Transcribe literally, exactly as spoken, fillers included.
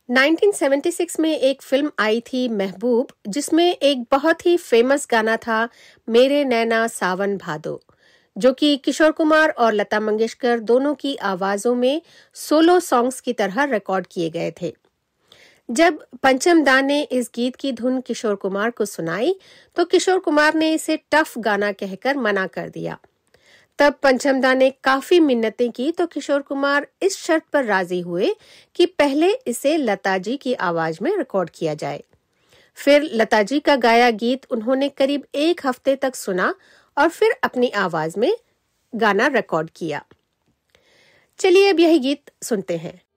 Nineteen seventy six में एक film आई थी महबूब, जिसमें एक बहुत ही फेमस गाना था मेरे नैना सावन भादो, जो कि किशोर कुमार और लता मंगेशकर दोनों की आवाजों में सोलो सॉन्ग्स की तरह रिकॉर्ड किए गए थे। जब पंचम दा ने इस गीत की धुन किशोर कुमार को सुनाई तो किशोर कुमार ने इसे टफ गाना कहकर मना कर दिया। तब पंचम दा ने काफी मिन्नतें की तो किशोर कुमार इस शर्त पर राजी हुए कि पहले इसे लता जी की आवाज में रिकॉर्ड किया जाए। फिर लता जी का गाया गीत उन्होंने करीब एक हफ्ते तक सुना और फिर अपनी आवाज में गाना रिकॉर्ड किया। चलिए अब यही गीत सुनते हैं।